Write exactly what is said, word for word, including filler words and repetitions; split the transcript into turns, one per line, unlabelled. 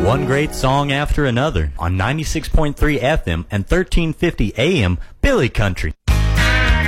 One great song after another on ninety-six point three F M and thirteen fifty A M Billy Country.